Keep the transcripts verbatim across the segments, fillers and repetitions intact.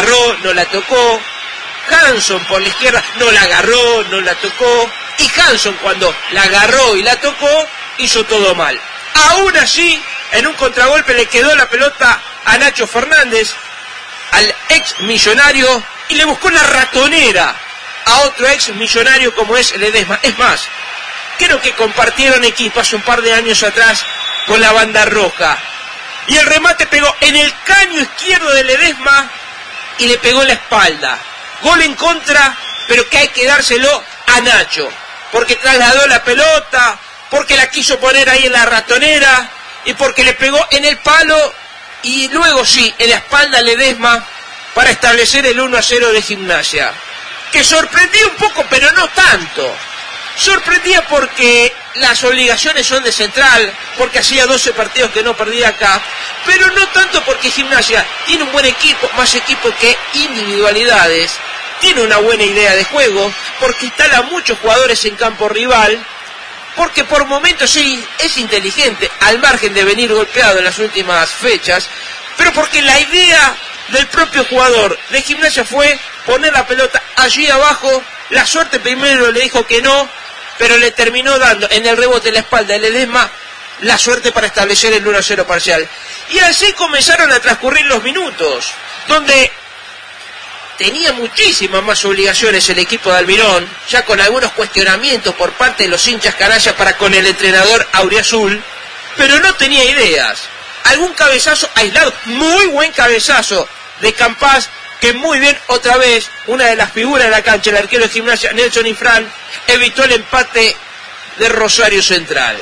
agarró, no la tocó. Hanson por la izquierda no la agarró, no la tocó. Y Hanson cuando la agarró y la tocó, hizo todo mal. Aún así, en un contragolpe le quedó la pelota a Nacho Fernández, al ex millonario, y le buscó la ratonera a otro ex millonario como es Ledesma. Es más, creo que compartieron equipo hace un par de años atrás con la banda roja. Y el remate pegó en el caño izquierdo de Ledesma y le pegó en la espalda. Gol en contra, pero que hay que dárselo a Nacho, porque trasladó la pelota, porque la quiso poner ahí en la ratonera y porque le pegó en el palo y luego sí, en la espalda a Ledesma para establecer el uno a cero de Gimnasia. Que sorprendía un poco, pero no tanto. Sorprendía porque las obligaciones son de Central, porque hacía doce partidos que no perdía acá, pero no tanto porque Gimnasia tiene un buen equipo, más equipo que individualidades, tiene una buena idea de juego, porque instala muchos jugadores en campo rival, porque por momentos sí es inteligente, al margen de venir golpeado en las últimas fechas, pero porque la idea del propio jugador de Gimnasia fue poner la pelota allí abajo. La suerte primero le dijo que no, pero le terminó dando en el rebote en la espalda de Ledesma la suerte para establecer el uno a cero parcial. Y así comenzaron a transcurrir los minutos, donde tenía muchísimas más obligaciones el equipo de Almirón, ya con algunos cuestionamientos por parte de los hinchas canallas para con el entrenador auriazul, pero no tenía ideas. Algún cabezazo aislado, muy buen cabezazo de Campás, que muy bien, otra vez, una de las figuras de la cancha, el arquero de Gimnasia, Nelson Infran, evitó el empate de Rosario Central.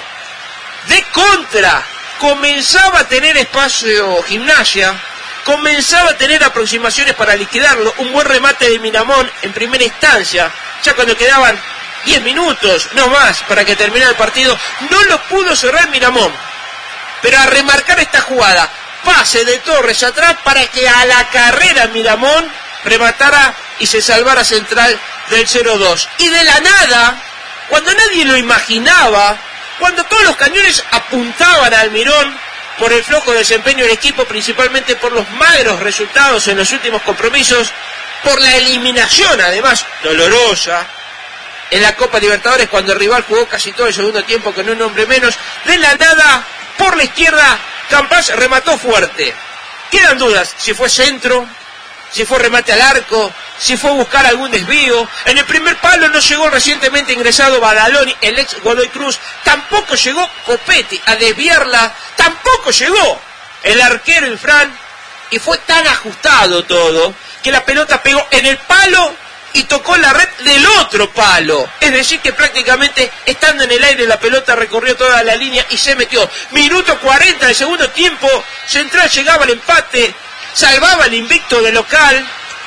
De contra, comenzaba a tener espacio Gimnasia, comenzaba a tener aproximaciones para liquidarlo, un buen remate de Miramón en primera instancia, ya cuando quedaban diez minutos, no más, para que terminara el partido, no lo pudo cerrar Miramón. Pero a remarcar esta jugada, pase de Torres atrás para que a la carrera Miramón rematara y se salvara Central del cero dos. Y de la nada, cuando nadie lo imaginaba, cuando todos los cañones apuntaban a Almirón por el flojo desempeño del equipo, principalmente por los magros resultados en los últimos compromisos, por la eliminación además dolorosa en la Copa Libertadores cuando el rival jugó casi todo el segundo tiempo con un hombre menos, de la nada, por la izquierda, Campás remató fuerte. Quedan dudas si fue centro, si fue remate al arco, si fue buscar algún desvío. En el primer palo no llegó el recientemente ingresado Badaloni, el ex Godoy Cruz. Tampoco llegó Copetti a desviarla. Tampoco llegó el arquero Infran. Y fue tan ajustado todo que la pelota pegó en el palo y tocó la red del otro palo. Es decir que prácticamente estando en el aire la pelota recorrió toda la línea y se metió. Minuto cuarenta del segundo tiempo, Central llegaba al empate, salvaba el invicto de local,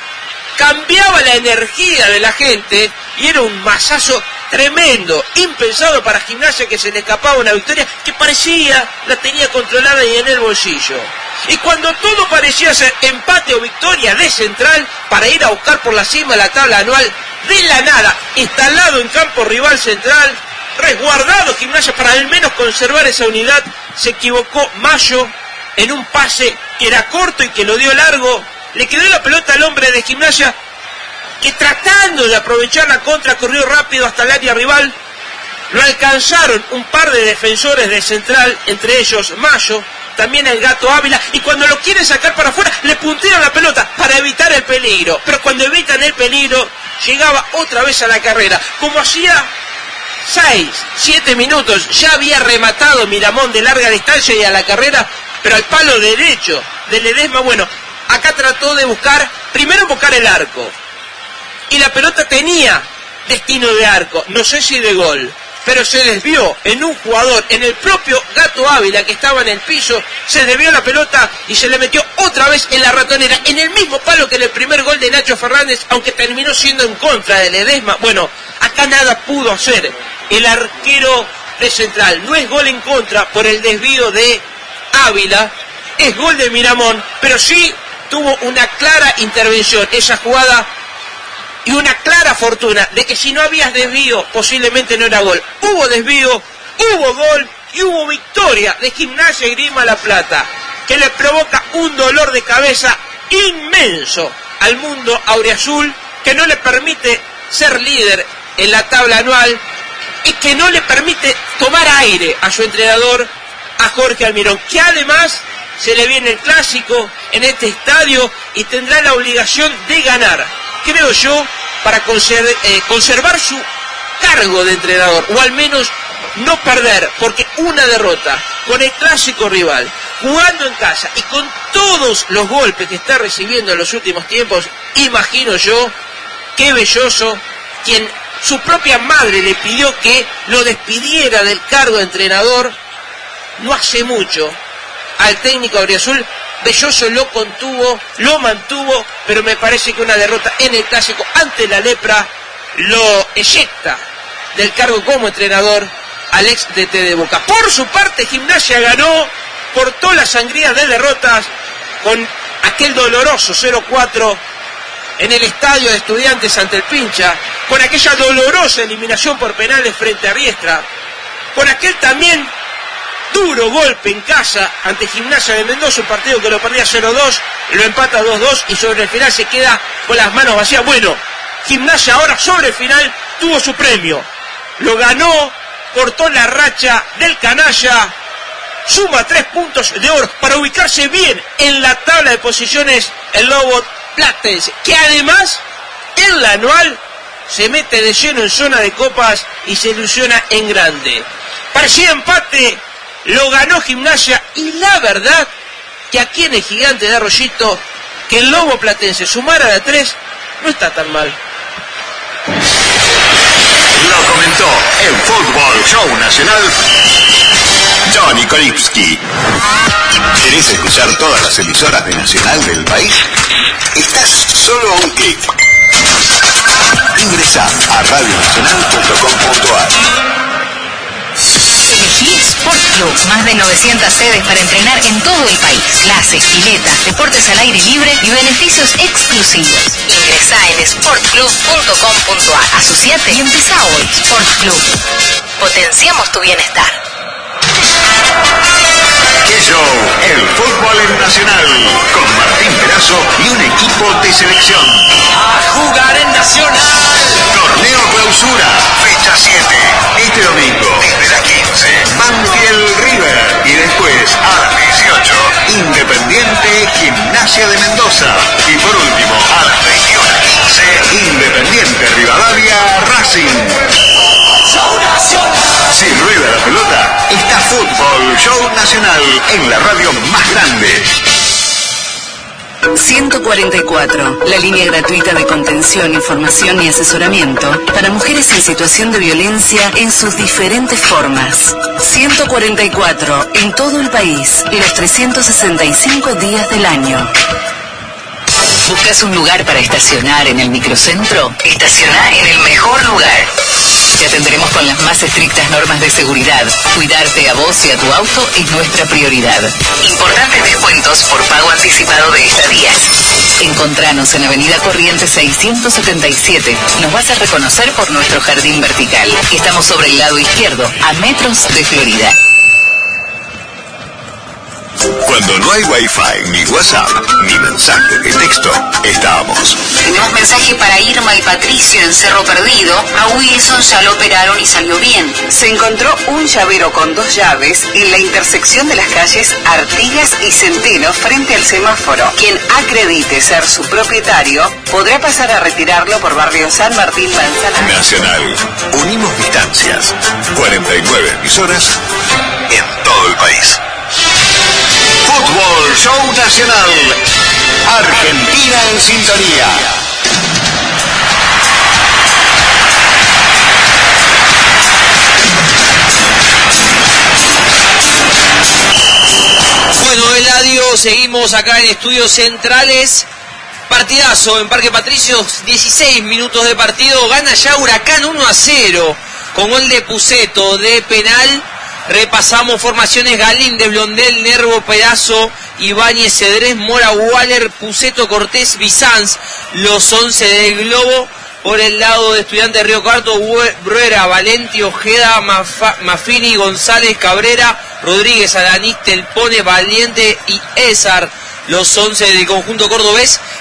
cambiaba la energía de la gente y era un masazo tremendo, impensado para Gimnasia, que se le escapaba una victoria que parecía la tenía controlada y en el bolsillo. Y cuando todo parecía ser empate o victoria de Central para ir a buscar por la cima de la tabla anual, de la nada, instalado en campo rival Central, resguardado Gimnasia para al menos conservar esa unidad, se equivocó Mayo en un pase que era corto y que lo dio largo, le quedó la pelota al hombre de Gimnasia, que tratando de aprovechar la contra corrió rápido hasta el área rival, lo alcanzaron un par de defensores de Central, entre ellos Mayo, también el Gato Ávila, y cuando lo quieren sacar para afuera, le puntean la pelota para evitar el peligro, pero cuando evitan el peligro, llegaba otra vez a la carrera, como hacía seis, siete minutos, ya había rematado Miramón de larga distancia y a la carrera, pero al palo derecho de Ledesma. Bueno, acá trató de buscar, primero buscar el arco, y la pelota tenía destino de arco, no sé si de gol, pero se desvió en un jugador, en el propio Gato Ávila que estaba en el piso, se desvió la pelota y se le metió otra vez en la ratonera, en el mismo palo que en el primer gol de Nacho Fernández, aunque terminó siendo en contra de Ledesma. Bueno, acá nada pudo hacer el arquero de Central, no es gol en contra por el desvío de Ávila, es gol de Miramón, pero sí tuvo una clara intervención esa jugada y una clara fortuna de que si no habías desvío posiblemente no era gol. Hubo desvío, hubo gol y hubo victoria de Gimnasia y Grima La Plata, que le provoca un dolor de cabeza inmenso al mundo auriazul, que no le permite ser líder en la tabla anual y que no le permite tomar aire a su entrenador, a Jorge Almirón, que además se le viene el clásico en este estadio y tendrá la obligación de ganar, creo yo, para conserv- eh, conservar su cargo de entrenador, o al menos no perder, porque una derrota con el clásico rival, jugando en casa y con todos los golpes que está recibiendo en los últimos tiempos, imagino yo, que Belloso, quien su propia madre le pidió que lo despidiera del cargo de entrenador, no hace mucho, al técnico auriazul, Belloso lo contuvo, lo mantuvo, pero me parece que una derrota en el clásico ante la Lepra lo eyecta del cargo como entrenador al ex D T de Boca. Por su parte, Gimnasia ganó, cortó la sangría de derrotas con aquel doloroso cero cuatro en el estadio de Estudiantes ante el Pincha, con aquella dolorosa eliminación por penales frente a Riestra, con aquel también duro golpe en casa ante Gimnasia de Mendoza, un partido que lo perdía cero dos, lo empata dos dos y sobre el final se queda con las manos vacías. Bueno, Gimnasia ahora sobre el final tuvo su premio, lo ganó, cortó la racha del canalla, suma tres puntos de oro para ubicarse bien en la tabla de posiciones el Lobo Platense, que además en la anual se mete de lleno en zona de copas y se ilusiona en grande. Parecía empate, lo ganó Gimnasia y la verdad que aquí en el Gigante de Arroyito que el Lobo Platense sumara de tres no está tan mal. Lo comentó en Fútbol Show Nacional Johnny Kolipski. ¿Querés escuchar todas las emisoras de Nacional del país? Estás solo a un clic. Ingresá a radio nacional punto com punto a r. Elegí Sport Club, más de novecientas sedes para entrenar en todo el país. Clases, piletas, deportes al aire libre y beneficios exclusivos. Ingresá en sport club punto com punto a r. Asociate y empezá hoy. Sport Club. Potenciamos tu bienestar. ¡Qué show! El fútbol en Nacional, con Martín Perazo y un equipo de selección. ¡A jugar en Nacional! Torneo Clausura, fecha siete. Este domingo, desde las quince, Banfield River. Y después, a las dieciocho, Independiente Gimnasia de Mendoza. Y por último, a las veintiuno quince, Independiente Rivadavia Racing. Show Nacional. Si rueda la pelota, está Fútbol Show Nacional en la radio más grande. ciento cuarenta y cuatro, la línea gratuita de contención, información y asesoramiento para mujeres en situación de violencia en sus diferentes formas. ciento cuarenta y cuatro, en todo el país, los trescientos sesenta y cinco días del año. ¿Buscas un lugar para estacionar en el microcentro? Estacioná en el mejor lugar. Te atenderemos con las más estrictas normas de seguridad. Cuidarte a vos y a tu auto es nuestra prioridad. Importantes descuentos por pago anticipado de estadías. Encontranos en Avenida Corrientes seiscientos setenta y siete. Nos vas a reconocer por nuestro jardín vertical. Estamos sobre el lado izquierdo, a metros de Florida. Cuando no hay Wi-Fi, ni WhatsApp, ni mensaje de texto, estamos. Tenemos mensaje para Irma y Patricio en Cerro Perdido. A Wilson ya lo operaron y salió bien. Se encontró un llavero con dos llaves en la intersección de las calles Artigas y Centeno frente al semáforo. Quien acredite ser su propietario podrá pasar a retirarlo por barrio San Martín Manzanares. Nacional. Unimos distancias. cuarenta y nueve emisoras en todo el país. Fútbol Show Nacional. Argentina en sintonía. Bueno, Eladio, seguimos acá en Estudios Centrales. Partidazo en Parque Patricios, dieciséis minutos de partido. Gana ya Huracán uno a cero con gol de Puceto de penal. Repasamos formaciones: Galíndez, Blondel, Nervo, Pedazo, Ibáñez, Cedrés, Mora, Waller, Puceto, Cortés, Bizanz. Los once del Globo. Por el lado de Estudiantes de Río Cuarto, Bruera, Valenti, Ojeda, Mafa, Mafini, González, Cabrera, Rodríguez, Alanís, Telpone, Valiente y Esar. Los once del conjunto cordobés.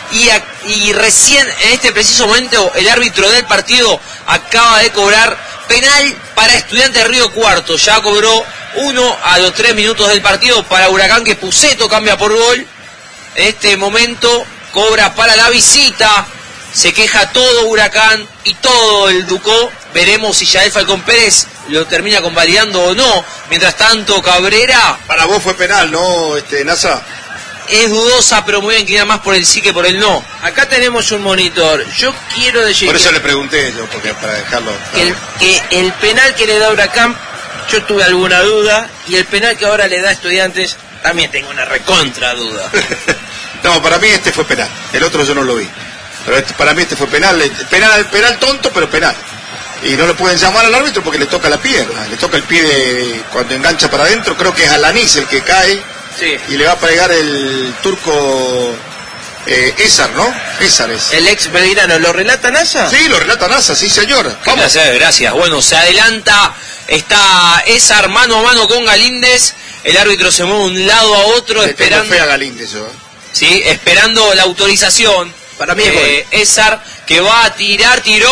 y, a, y recién en este preciso momento el árbitro del partido acaba de cobrar penal para Estudiantes de Río Cuarto. Ya cobró uno a los tres minutos del partido para Huracán, que Puceto cambia por gol. En este momento cobra para la visita. Se queja todo Huracán y todo el Ducó. Veremos si Yael Falcón Pérez lo termina convalidando o no. Mientras tanto, Cabrera... Para vos fue penal, ¿no, este, Nasa? Es dudosa, pero me voy a inclinar más por el sí que por el no. Acá tenemos un monitor. Yo quiero decir... Por eso que, le pregunté yo, porque para dejarlo... Que el, que el penal que le da Huracán, yo tuve alguna duda, y el penal que ahora le da a Estudiantes, también tengo una recontra duda. No, para mí este fue penal. El otro yo no lo vi. Pero este, para mí este fue penal. Penal, penal tonto, pero penal. Y no lo pueden llamar al árbitro porque le toca la pierna. Le toca el pie de, cuando engancha para adentro. Creo que es Alanis el que cae. Sí. Y le va a pegar el turco eh, Esar, ¿no? Esar es. El ex Belgrano, ¿lo relata NASA? Sí, lo relata NASA, sí señor. Vamos. Gracias, gracias. Bueno, se adelanta, está Esar mano a mano con Galíndez. El árbitro se mueve de un lado a otro Le esperando... tengo fe a Galíndez yo, ¿eh? Sí, esperando la autorización. Para mí es eh, Esar, que va a tirar, tiró...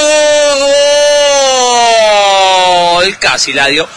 Gol, casi la dio.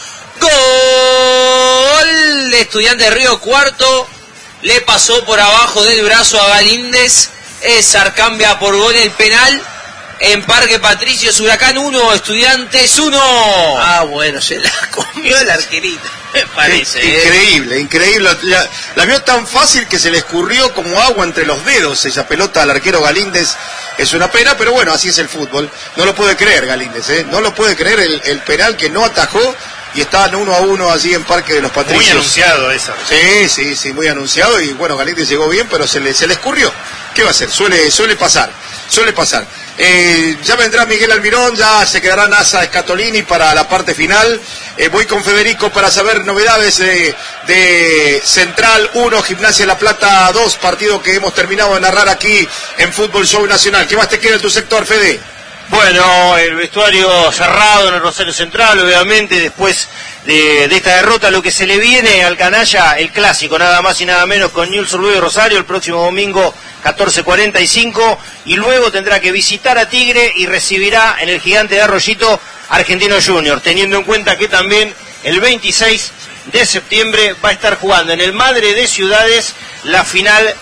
Gol de Estudiantes de Río Cuarto. Le pasó por abajo del brazo a Galíndez. Esar cambia por gol el penal. En Parque Patricios, Huracán uno, Estudiantes uno. Ah, bueno, se la comió el arquerito, me parece. ¿eh? Increíble, increíble. La, la vio tan fácil que se le escurrió como agua entre los dedos esa pelota al arquero Galíndez. Es una pena, pero bueno, así es el fútbol. No lo puede creer Galíndez, ¿eh? No lo puede creer el, el penal que no atajó y estaban uno a uno allí en Parque de los Patricios. Muy anunciado eso. Sí, sí, sí, muy anunciado. Y bueno, Galíndez llegó bien, pero se le, se le escurrió. ¿Qué va a hacer? Suele, suele pasar, suele pasar. Eh, ya vendrá Miguel Almirón, ya se quedará Nasa Scatolini para la parte final. Eh, voy con Federico para saber novedades de, de Central uno, Gimnasia La Plata dos, partido que hemos terminado de narrar aquí en Fútbol Show Nacional. ¿Qué más te queda en tu sector, Fede? Bueno, el vestuario cerrado en el Rosario Central, obviamente, después de, de esta derrota, lo que se le viene al canalla, el clásico, nada más y nada menos, con Newell's Old Boys y Rosario, el próximo domingo, catorce cuarenta y cinco, y luego tendrá que visitar a Tigre y recibirá en el Gigante de Arroyito Argentino Junior, teniendo en cuenta que también el veintiséis de septiembre va a estar jugando en el Madre de Ciudades la final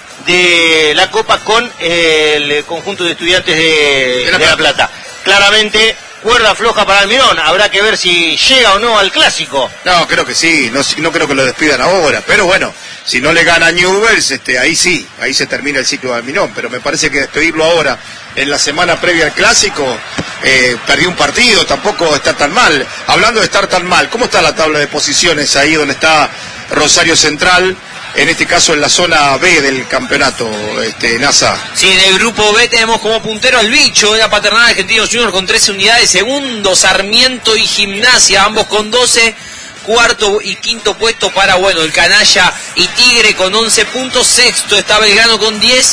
de la Copa con el conjunto de Estudiantes de, de, la, de la Plata. Claramente, cuerda floja para Almirón. Habrá que ver si llega o no al clásico. No, creo que sí. No, no creo que lo despidan ahora. Pero bueno, si no le gana Newell's, este, ahí sí. Ahí se termina el ciclo de Almirón. Pero me parece que despedirlo ahora, en la semana previa al clásico, eh, perdió un partido. Tampoco está tan mal. Hablando de estar tan mal, ¿cómo está la tabla de posiciones ahí donde está Rosario Central? En este caso en la zona B del campeonato, este, NASA. Sí, en el grupo B tenemos como puntero al Bicho de la Paternal Argentino Junior con trece unidades, segundo Sarmiento y Gimnasia, ambos con doce, cuarto y quinto puesto para, bueno, el Canalla y Tigre con once puntos, sexto está Belgrano con diez,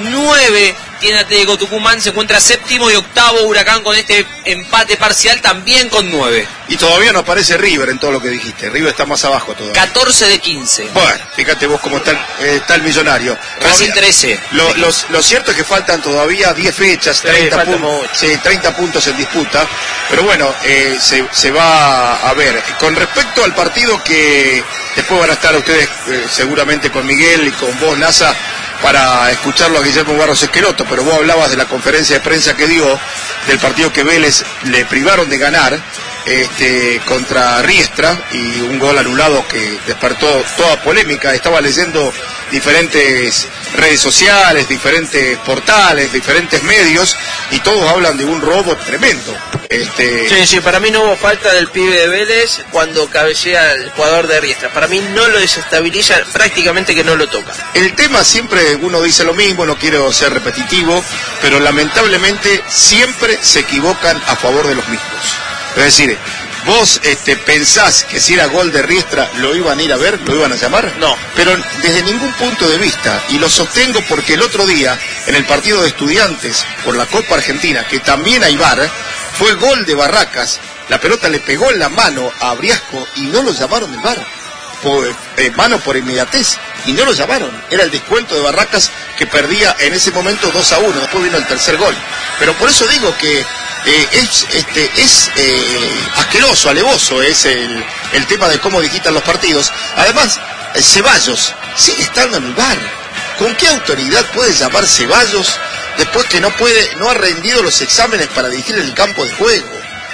nueve tiene Atlético Tucumán, se encuentra séptimo y octavo Huracán con este empate parcial también con nueve. Y todavía no aparece River en todo lo que dijiste, River está más abajo todavía. catorce de quince. Bueno, fíjate vos cómo está el, eh, está el Millonario. Racing trece. Lo, los, lo cierto es que faltan todavía diez fechas, treinta, puntos, sí, treinta puntos en disputa, pero bueno, eh, se, se va a ver. Con respecto al partido que después van a estar ustedes eh, seguramente con Miguel y con vos, NASA, para escucharlo a Guillermo Barros Esqueloto, pero vos hablabas de la conferencia de prensa que dio del partido que Vélez le privaron de ganar este, contra Riestra, y un gol anulado que despertó toda polémica. Estaba leyendo diferentes redes sociales, diferentes portales, diferentes medios, y todos hablan de un robo tremendo. Este... Sí, sí, para mí no hubo falta del pibe de Vélez cuando cabecea el jugador de Riestra. Para mí no lo desestabiliza, prácticamente que no lo toca. El tema siempre uno dice lo mismo, no quiero ser repetitivo, pero lamentablemente siempre se equivocan a favor de los mismos. Es decir, vos este, pensás que si era gol de Riestra lo iban a ir a ver, lo iban a llamar. No. Pero desde ningún punto de vista, y lo sostengo porque el otro día, en el partido de Estudiantes por la Copa Argentina, que también hay V A R, fue gol de Barracas, la pelota le pegó en la mano a Briasco y no lo llamaron del V A R. Por, eh, mano por inmediatez, y no lo llamaron. Era el descuento de Barracas que perdía en ese momento dos a uno, después vino el tercer gol. Pero por eso digo que eh, es, este, es eh, asqueroso, alevoso es el, el tema de cómo digitan los partidos. Además, eh, Ceballos sigue estando en el V A R. ¿Con qué autoridad puede llamar Ceballos después que no puede, no ha rendido los exámenes para dirigir el campo de juego?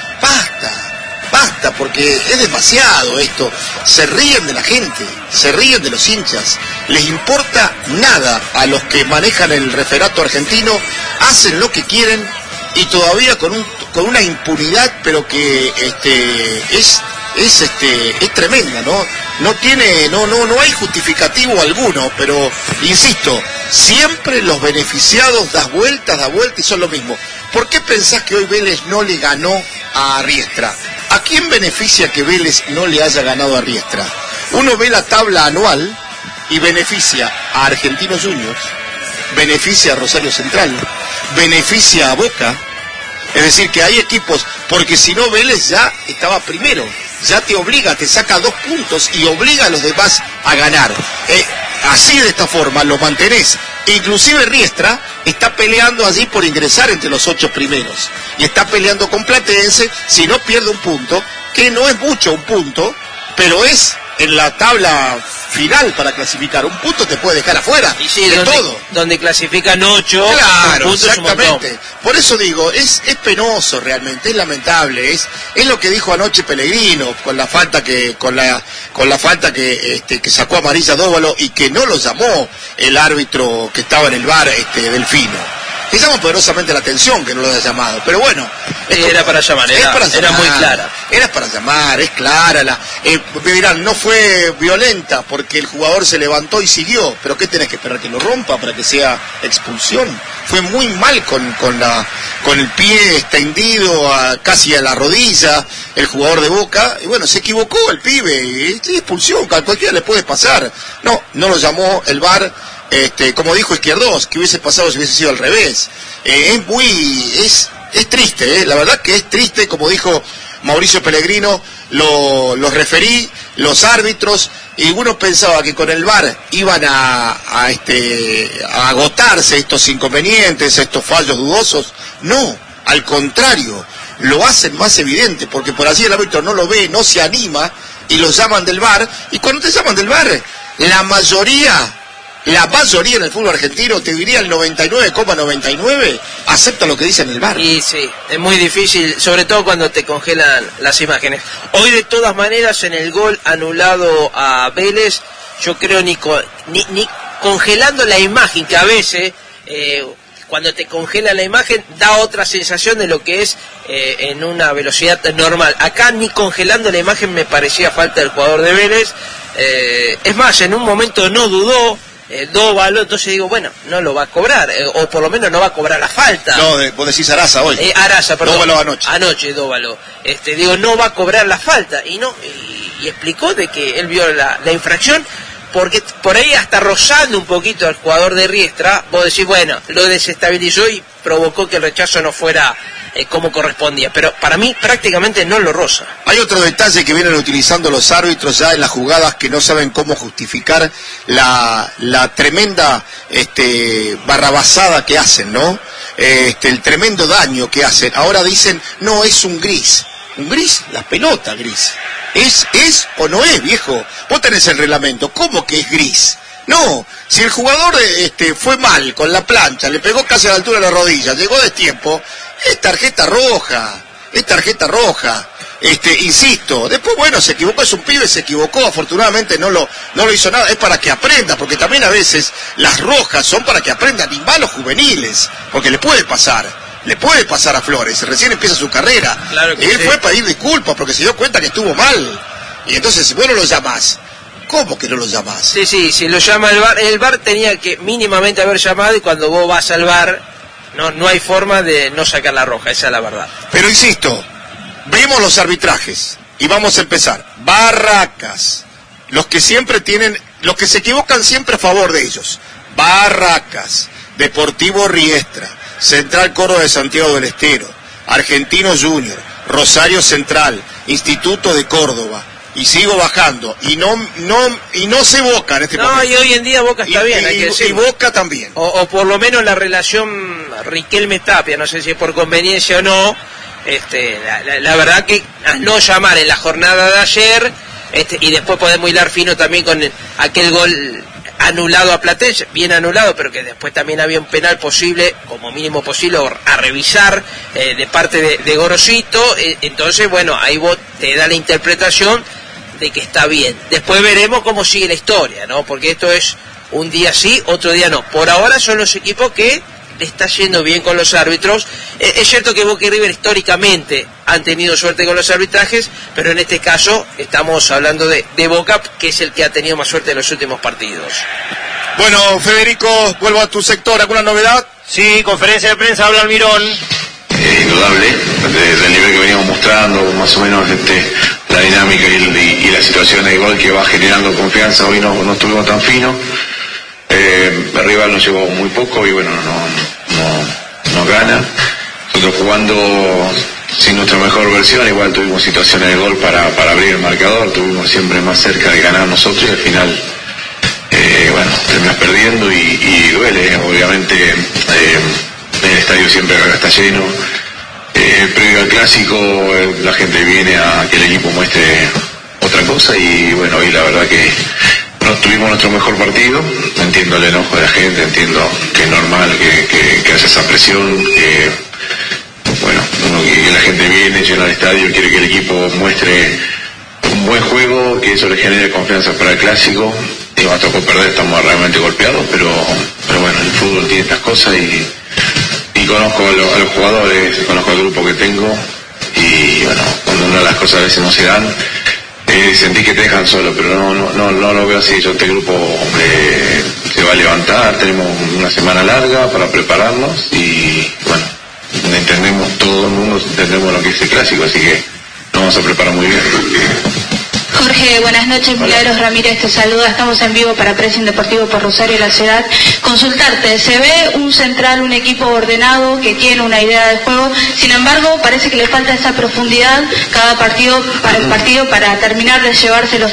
Basta. Basta, porque es demasiado esto. Se ríen de la gente, se ríen de los hinchas. Les importa nada a los que manejan el referato argentino, hacen lo que quieren y todavía con un con una impunidad, pero que este es es este es tremenda, ¿no? No tiene no no no hay justificativo alguno, pero insisto, siempre los beneficiados das vueltas, da vueltas y son lo mismo. ¿Por qué pensás que hoy Vélez no le ganó a Riestra? ¿A quién beneficia que Vélez no le haya ganado a Riestra? Uno ve la tabla anual y beneficia a Argentinos Juniors, beneficia a Rosario Central, beneficia a Boca. Es decir, que hay equipos, porque si no Vélez ya estaba primero, ya te obliga, te saca dos puntos y obliga a los demás a ganar. Eh, así de esta forma lo mantenés. Inclusive Riestra está peleando allí por ingresar entre los ocho primeros. Y está peleando con Platense, si no pierde un punto, que no es mucho un punto, pero es en la tabla final para clasificar. Un punto te puede dejar afuera y sí, de donde, todo. Donde clasifican ocho, claro, puntos exactamente. Por eso digo, es, es penoso realmente, es lamentable, es, es lo que dijo anoche Pellegrino, con la falta que, con la, con la falta que, este, que sacó amarilla Dóvalo y que no lo llamó el árbitro que estaba en el V A R, este, Delfino. Que llama poderosamente la atención que no lo haya llamado, pero bueno. Como, era para llamar, era, para llamar, era muy clara. Era para llamar, es clara. La, eh, me dirán, no fue violenta porque el jugador se levantó y siguió, pero ¿qué tenés que esperar? ¿Que lo rompa para que sea expulsión? Fue muy mal con, con, la, con el pie extendido a, casi a la rodilla, el jugador de Boca, y bueno, se equivocó el pibe, y, y expulsión, a cualquiera le puede pasar. No, no lo llamó el V A R. Este, como dijo Izquierdos, que hubiese pasado si hubiese sido al revés. Eh, es muy, es, es triste, eh, la verdad que es triste, como dijo Mauricio Pellegrino, lo, los referí, los árbitros, y uno pensaba que con el V A R iban a, a, este, a agotarse estos inconvenientes, estos fallos dudosos. No, al contrario, lo hacen más evidente, porque por allí el árbitro no lo ve, no se anima, y lo llaman del V A R, y cuando te llaman del V A R, la mayoría... La mayoría en el fútbol argentino, te diría el noventa y nueve coma noventa y nueve, acepta lo que dice en el V A R. Y sí, es muy difícil, sobre todo cuando te congelan las imágenes. Hoy de todas maneras en el gol anulado a Vélez, yo creo ni, ni, ni congelando la imagen, que a veces eh, cuando te congela la imagen da otra sensación de lo que es eh, en una velocidad normal. Acá ni congelando la imagen me parecía falta del jugador de Vélez. Eh, es más, en un momento no dudó. Eh, Dóvalo, entonces digo, bueno, no lo va a cobrar, eh, o por lo menos no va a cobrar la falta. No, de, vos decís Araza hoy. Eh, Araza, perdón. Dóvalo anoche. Anoche, Dóvalo. Este, digo, no va a cobrar la falta. Y no, y, y explicó de que él vio la, la infracción, porque por ahí hasta rozando un poquito al jugador de Riestra, vos decís, bueno, lo desestabilizó y provocó que el rechazo no fuera eh, como correspondía. Pero para mí prácticamente no lo roza. Hay otro detalle que vienen utilizando los árbitros ya en las jugadas que no saben cómo justificar la, la tremenda este, barrabasada que hacen, ¿no? Este, el tremendo daño que hacen. Ahora dicen, no, es un gris. ¿Un gris? La pelota gris. ¿Es, es o no es, viejo? Vos tenés el reglamento. ¿Cómo que es gris? No, si el jugador este, fue mal con la plancha, le pegó casi a la altura de la rodilla, llegó de tiempo, es tarjeta roja, es tarjeta roja. Este, insisto, después bueno, se equivocó, es un pibe, se equivocó, afortunadamente no lo, no lo hizo nada, es para que aprenda, porque también a veces las rojas son para que aprendan, y malos juveniles, porque le puede pasar. Le puede pasar a Flores, recién empieza su carrera. Claro que y él sí. fue a pedir disculpas porque se dio cuenta que estuvo mal. Y entonces, si vos no lo llamás, ¿cómo que no lo llamás? Sí, sí, si lo llama el V A R, el V A R tenía que mínimamente haber llamado, y cuando vos vas al V A R, no, no hay forma de no sacar la roja, esa es la verdad. Pero insisto, vemos los arbitrajes y vamos a empezar. Barracas, los que siempre tienen, los que se equivocan siempre a favor de ellos. Barracas, Deportivo Riestra, Central Córdoba de Santiago del Estero, Argentinos Junior, Rosario Central, Instituto de Córdoba, y sigo bajando, y no no y no sé Boca en este no, momento. No, y hoy en día Boca está y, bien, y, hay que decir. Y Boca también. O, o por lo menos la relación Riquelme-Tapia, no sé si es por conveniencia o no, este, la, la, la verdad que a no llamar en la jornada de ayer, este, y después podemos hilar fino también con el, aquel gol anulado a Platense, bien anulado, pero que después también había un penal posible, como mínimo posible, a revisar eh, de parte de, de Gorosito, eh, entonces bueno, ahí vos te da la interpretación de que está bien. Después veremos cómo sigue la historia, ¿no? Porque esto es un día sí, otro día no. Por ahora son los equipos que le está yendo bien con los árbitros. Eh, es cierto que Boca y River históricamente han tenido suerte con los arbitrajes, pero en este caso estamos hablando de, de Boca, que es el que ha tenido más suerte en los últimos partidos. Bueno, Federico, vuelvo a tu sector. ¿Alguna novedad? Sí, conferencia de prensa, habla Almirón. Eh, indudable, desde el nivel que veníamos mostrando, más o menos este, la dinámica y, y, y la situación de gol que va generando confianza. Hoy no, no estuvimos tan finos. Eh, el rival nos llevó muy poco y bueno, no, no, no gana. Nosotros jugando sin nuestra mejor versión, igual tuvimos situaciones de gol para, para abrir el marcador, tuvimos siempre más cerca de ganar nosotros y al final, eh, bueno, terminas perdiendo y, y duele, obviamente eh, el estadio siempre está lleno. Eh, previo al clásico, eh, la gente viene a que el equipo muestre otra cosa y bueno, hoy la verdad que no tuvimos nuestro mejor partido. Entiendo el enojo de la gente, entiendo que es normal que, que, que haya esa presión, que bueno, uno, que, que la gente viene, llena el estadio, quiere que el equipo muestre un buen juego, que eso le genere confianza para el clásico. Y nos tocó perder, estamos realmente golpeados, pero, pero bueno, el fútbol tiene estas cosas y, y conozco a, lo, a los jugadores, conozco al grupo que tengo y bueno, cuando una de las cosas a veces no se dan, Eh, sentí que te dejan solo, pero no no no, no lo veo así. Yo este grupo eh, se va a levantar, tenemos una semana larga para prepararnos y bueno, entendemos, todo el mundo entendemos lo que es el clásico, así que nos vamos a preparar muy bien. Jorge, buenas noches. Milagros Ramírez te saluda. Estamos en vivo para Pressing Deportivo por Rosario y la Ciudad. Consultarte, se ve un central, un equipo ordenado que tiene una idea de juego, sin embargo parece que le falta esa profundidad cada partido para el partido para terminar de llevarse los...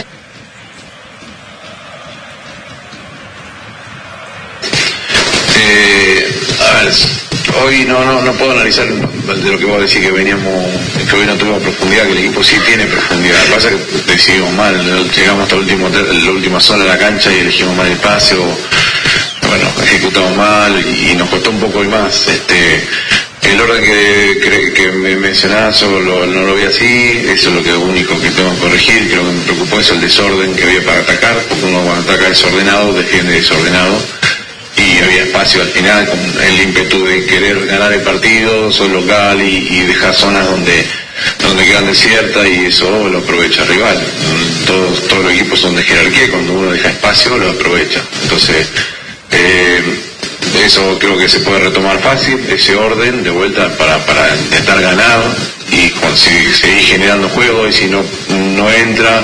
Eh, a ver, hoy no, no no puedo analizar de lo que vos decís que veníamos, que hoy no tuvimos profundidad, que el equipo sí tiene profundidad. Lo que pasa es que decidimos mal, llegamos hasta el último, la última zona de la cancha y elegimos mal el pase, o, bueno, ejecutamos mal y, y nos costó un poco y más. Este, el orden que, que, que me mencionás yo lo, no lo vi así, eso es lo que único que tengo que corregir. Creo que me preocupó eso, el desorden que había para atacar, porque uno cuando ataca desordenado, defiende desordenado. Y había espacio al final, con el ímpetu de querer ganar el partido, son local y, y dejar zonas donde donde quedan desiertas y eso lo aprovecha el rival. Todos, todos los equipos son de jerarquía y cuando uno deja espacio lo aprovecha. Entonces, eh, eso creo que se puede retomar fácil, ese orden de vuelta para, para intentar ganar y conseguir, seguir generando juego y si no, no entra...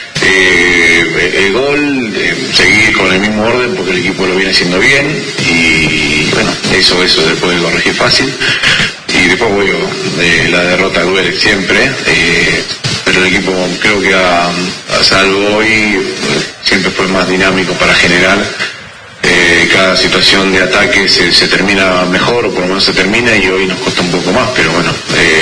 Eh, el gol, eh, seguir con el mismo orden porque el equipo lo viene haciendo bien y bueno, eso eso se puede corregir fácil y después voy eh, la derrota duele siempre, eh, pero el equipo creo que a, a salvo hoy eh, siempre fue más dinámico para generar, eh, cada situación de ataque se, se termina mejor o por lo menos se termina y hoy nos cuesta un poco más, pero bueno, eh,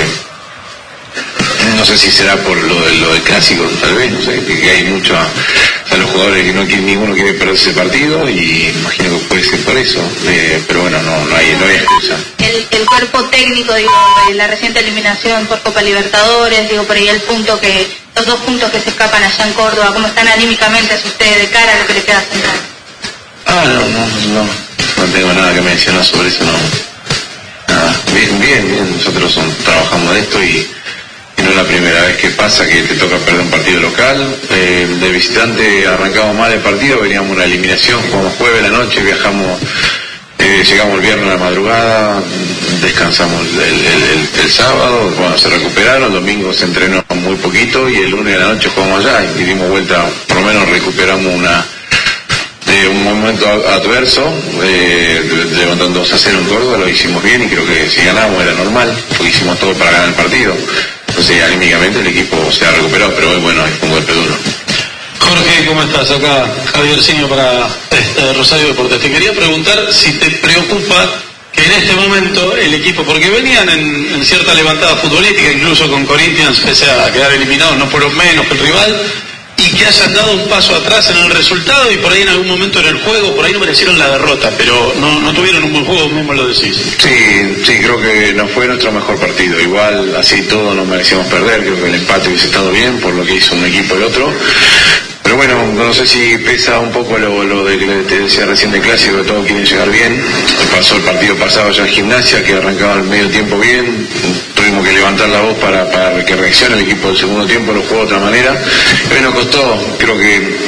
no sé si será por lo, de, lo del clásico, tal vez, no sé, que hay mucho a, a los jugadores que no quieren, ninguno quiere perder ese partido y imagino que puede ser por eso, eh, pero bueno, no, no hay, no hay excusa. El, el cuerpo técnico, digo, la reciente eliminación por Copa Libertadores, digo, por ahí el punto que, los dos puntos que se escapan allá en Córdoba, ¿cómo están anímicamente ustedes de cara a lo que le queda central? Ah, no, no, no, no tengo nada que mencionar sobre eso, no. Nada, bien, bien, bien, nosotros son, trabajamos de esto y Y no es la primera vez que pasa que te toca perder un partido local. Eh, de visitante arrancamos mal el partido, veníamos una eliminación, jugamos jueves de la noche, viajamos, eh, llegamos el viernes a la madrugada, descansamos el, el, el, el sábado, bueno, se recuperaron, el domingo se entrenó muy poquito y el lunes de la noche jugamos allá y dimos vuelta, por lo menos recuperamos una eh, un momento adverso, eh, levantando dos a cero en Córdoba, lo hicimos bien y creo que si ganamos era normal, porque hicimos todo para ganar el partido. Entonces, anímicamente el equipo se ha recuperado, pero hoy, bueno, es un golpe duro. Jorge, ¿cómo estás? Acá Javier Ciño para este Rosario Deportes. Te quería preguntar si te preocupa que en este momento el equipo, porque venían en, en cierta levantada futbolística, incluso con Corinthians, pese a quedar eliminados, no fueron menos que el rival, y que hayan dado un paso atrás en el resultado y por ahí en algún momento en el juego, por ahí no merecieron la derrota, pero no, no tuvieron un buen juego, mismo lo decís. Sí, sí, creo que no fue nuestro mejor partido. Igual, así todo, no merecíamos perder. Creo que el empate hubiese estado bien por lo que hizo un equipo y el otro. Pero bueno, no sé si pesa un poco lo, lo de que te decía recién de Clásico, que todos quieren llegar bien. Pasó el partido pasado ya en Gimnasia, que arrancaba el medio tiempo bien. Tuvimos que levantar la voz para, para que reaccione el equipo del segundo tiempo, lo jugó de otra manera. Hoy nos costó, creo que...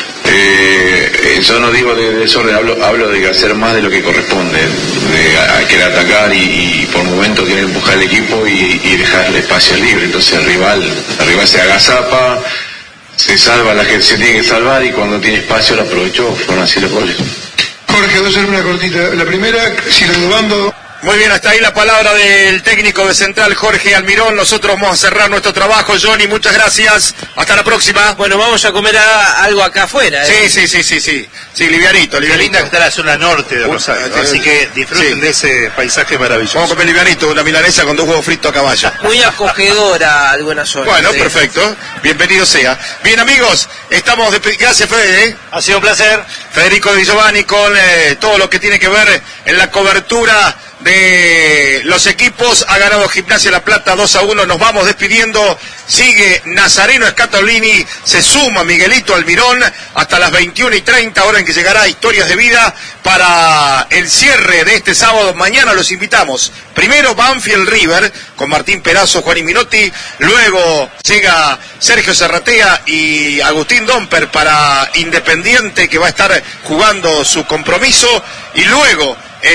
Eh, yo no digo de desorden, hablo, hablo de hacer más de lo que corresponde, de a, querer atacar y, y por momentos querer empujar el equipo y, y dejarle espacio libre. Entonces el rival, el rival se agazapa, se salva la que se tiene que salvar y cuando tiene espacio lo aprovechó. Fueron así los goles. Jorge, dos en una cortita. La primera, si lo dudando. Muy bien, hasta ahí la palabra del técnico de Central, Jorge Almirón. Nosotros vamos a cerrar nuestro trabajo. Johnny, muchas gracias. Hasta la próxima. Bueno, vamos a comer a, algo acá afuera. ¿eh? Sí, sí, sí, sí, sí. Sí, livianito, livianito. Qué linda que está la zona norte de Rosario, uh, así que disfruten sí. de ese paisaje maravilloso. Vamos a comer livianito, una milanesa con dos huevos fritos a caballo. Muy acogedora algunas zonas. Bueno, sí. Perfecto. Bienvenido sea. Bien, amigos, estamos... De... Gracias, Fede. ¿eh? Ha sido un placer. Federico Di Giovanni con eh, todo lo que tiene que ver en la cobertura de los equipos. Ha ganado Gimnasia La Plata dos a uno. Nos vamos despidiendo. Sigue Nazareno Scatolini, se suma Miguelito Almirón hasta las veintiuna y treinta, hora en que llegará Historias de Vida para el cierre de este sábado. Mañana los invitamos. Primero Banfield River con Martín Perazo, Juan Minotti. Luego llega Sergio Serratea y Agustín Domper para Independiente, que va a estar jugando su compromiso. Y luego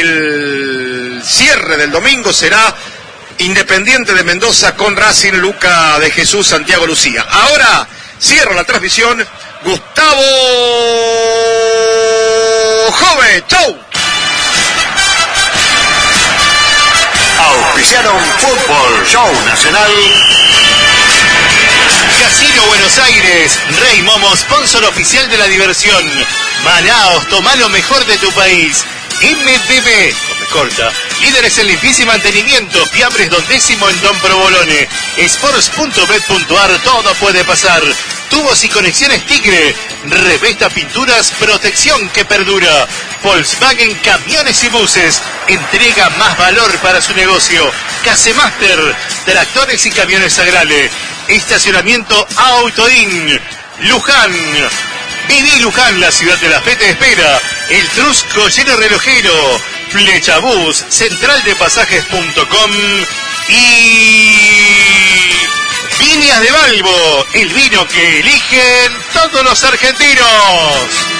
el cierre del domingo será Independiente de Mendoza con Racing, Luca de Jesús, Santiago Lucía. Ahora cierra la transmisión Gustavo Jove. ¡Chau! Auspiciaron Fútbol Show Nacional. Casino Buenos Aires, Rey Momo, sponsor oficial de la diversión. Manaos, toma lo mejor de tu país. M D B, corta, líderes en limpieza y mantenimiento, fiambres Don Décimo en Don Provolone. Sports punto bet punto ar, todo puede pasar. Tubos y conexiones Tigre, Revesta Pinturas, protección que perdura. Volkswagen Camiones y Buses, entrega más valor para su negocio. Casemaster, tractores y camiones Agrale. Estacionamiento Autoin. Luján, viví Luján, la ciudad de la fe te espera. El Trusco lleno relojero, Flechabús, central de pasajes punto com y Viñas de Balbo, el vino que eligen todos los argentinos.